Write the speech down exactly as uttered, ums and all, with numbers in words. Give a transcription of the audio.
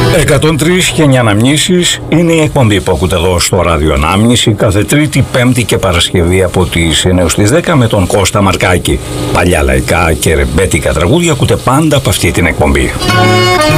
εκατόν τρία και εννιά Αναμνήσεις είναι η εκπομπή που ακούτε εδώ στο Ράδιο Ανάμνηση κάθε Τρίτη, Πέμπτη και Παρασκευή από τις εννιά έως τις δέκα με τον Κώστα Μαρκάκη. Παλιά λαϊκά και ρεμπέτικα τραγούδια ακούτε πάντα από αυτή την εκπομπή.